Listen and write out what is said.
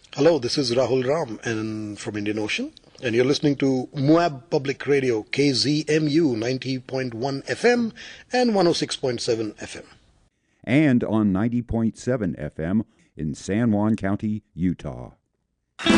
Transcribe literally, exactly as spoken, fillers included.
Hello, this is Rahul Ram and from Indian Ocean, and you're listening to Moab Public Radio, K Z M U ninety point one F M and one oh six point seven F M. And on ninety point seven F M in San Juan County, Utah.